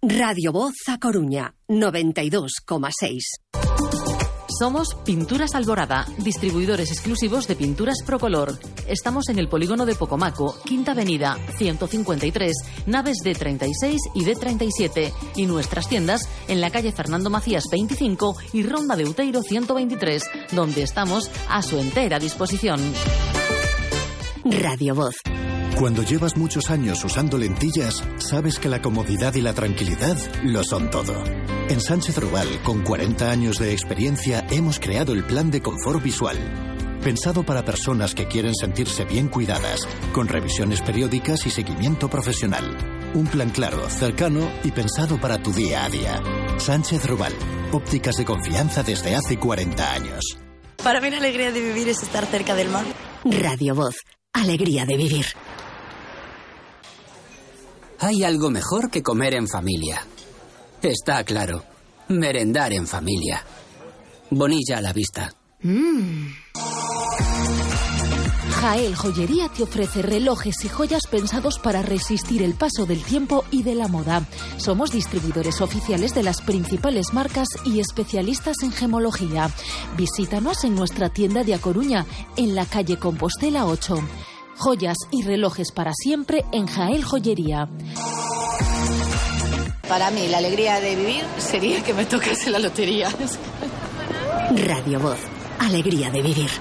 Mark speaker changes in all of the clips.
Speaker 1: Radio Voz A Coruña, 92,6.
Speaker 2: Somos Pinturas Alborada, distribuidores exclusivos de pinturas Procolor. Estamos en el polígono de Pocomaco, Quinta Avenida, 153, naves D36 y D37. Y nuestras tiendas en la calle Fernando Macías 25 y Ronda de Uteiro 123, donde estamos a su entera disposición.
Speaker 1: Radio Voz.
Speaker 3: Cuando llevas muchos años usando lentillas, sabes que la comodidad y la tranquilidad lo son todo. En Sánchez Rubal, con 40 años de experiencia, hemos creado el plan de confort visual. Pensado para personas que quieren sentirse bien cuidadas, con revisiones periódicas y seguimiento profesional. Un plan claro, cercano y pensado para tu día a día. Sánchez Rubal, ópticas de confianza desde hace 40 años.
Speaker 4: Para mí la alegría de vivir es estar cerca del mar.
Speaker 1: Radio Voz, alegría de vivir.
Speaker 5: Hay algo mejor que comer en familia. Está claro. Merendar en familia. Bonilla a la vista.
Speaker 6: Jael Joyería te ofrece relojes y joyas pensados para resistir el paso del tiempo y de la moda. Somos distribuidores oficiales de las principales marcas y especialistas en gemología. Visítanos en nuestra tienda de A Coruña, en la calle Compostela 8. Joyas y relojes para siempre en Jael Joyería.
Speaker 4: Para mí, la alegría de vivir sería que me tocase la lotería.
Speaker 1: Radio Voz, alegría de vivir.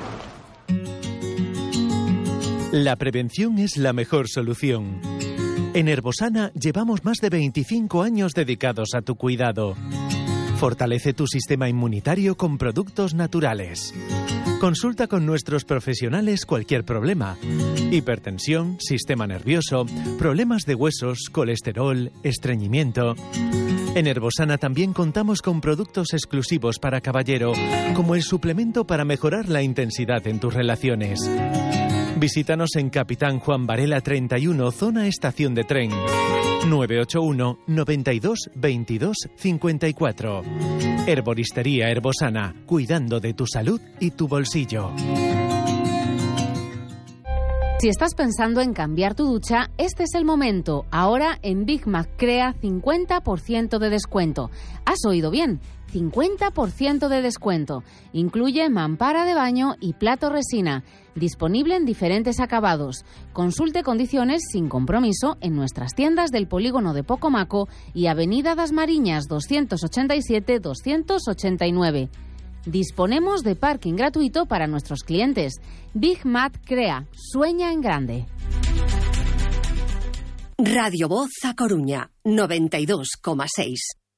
Speaker 7: La prevención es la mejor solución. En Herbosana llevamos más de 25 años dedicados a tu cuidado. Fortalece tu sistema inmunitario con productos naturales. Consulta con nuestros profesionales cualquier problema. Hipertensión, sistema nervioso, problemas de huesos, colesterol, estreñimiento. En Herbosana también contamos con productos exclusivos para caballero, como el suplemento para mejorar la intensidad en tus relaciones. Visítanos en Capitán Juan Varela 31, zona estación de tren. 981 92 22 54. Herboristería Herbosana, cuidando de tu salud y tu bolsillo.
Speaker 8: Si estás pensando en cambiar tu ducha, este es el momento. Ahora en Big Mac Crea 50% de descuento. ¿Has oído bien? 50% de descuento. Incluye mampara de baño y plato resina. Disponible en diferentes acabados. Consulte condiciones sin compromiso en nuestras tiendas del polígono de Pocomaco y Avenida das Mariñas 287-289. Disponemos de parking gratuito para nuestros clientes. Big Mac Crea. Sueña en grande.
Speaker 1: Radio Voz A Coruña, 92,6.